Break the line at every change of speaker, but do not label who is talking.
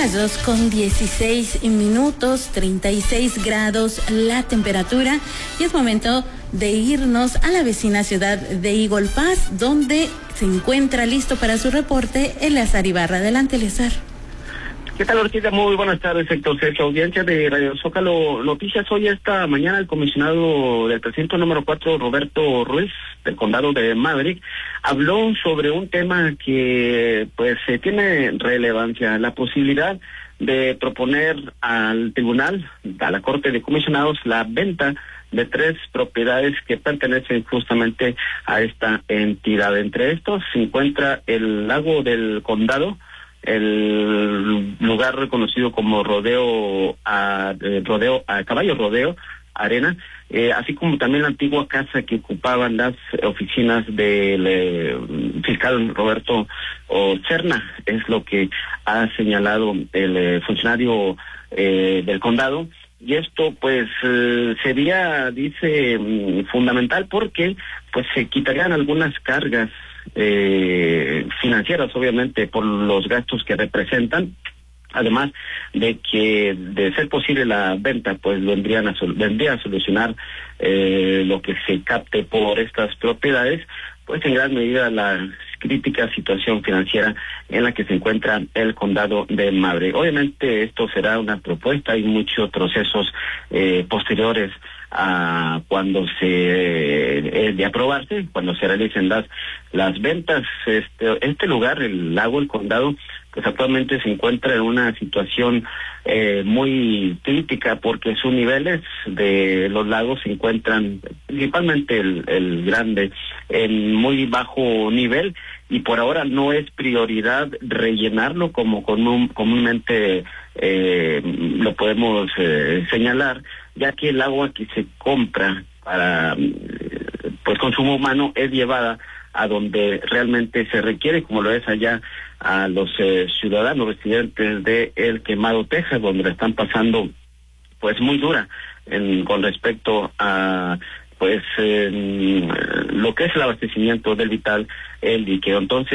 las 2:16, 36 grados la temperatura, y es momento de irnos a la vecina ciudad de Eagle Pass, donde se encuentra listo para su reporte Eleazar Ibarra. Adelante, Eleazar.
¿Qué tal, Orquídea? Muy buenas tardes, Héctor Sergio, audiencia de Radio Zócalo Noticias. Hoy, esta mañana, el comisionado del precinto número 4, Roberto Ruiz, del condado de Maverick, habló sobre un tema que, pues, tiene relevancia: la posibilidad de proponer al tribunal, a la Corte de Comisionados, la venta de 3 propiedades que pertenecen justamente a esta entidad. Entre estos se encuentra el lago del condado, el lugar reconocido como Caballo Rodeo Arena, así como también la antigua casa que ocupaban las oficinas del fiscal Roberto Cerna. Es lo que ha señalado el funcionario del condado. Y esto, pues, sería, dice, fundamental, porque pues se quitarían algunas cargas financieras, obviamente, por los gastos que representan, además de que, de ser posible la venta, pues vendría a solucionar lo que se capte por estas propiedades, pues en gran medida la crítica situación financiera en la que se encuentra el condado de Maverick. Obviamente esto será una propuesta, hay muchos procesos posteriores a cuando de aprobarse, cuando se realicen las ventas. Este lugar, el lago, el condado, pues actualmente se encuentra en una situación muy crítica, porque sus niveles de los lagos se encuentran, principalmente el grande, en muy bajo nivel, y por ahora no es prioridad rellenarlo como comúnmente lo podemos señalar, ya que el agua que se compra para pues consumo humano es llevada a donde realmente se requiere, como lo es allá a los ciudadanos residentes de El Quemado, Texas, donde la están pasando pues muy dura con respecto a pues lo que es el abastecimiento del vital, el líquido. Entonces,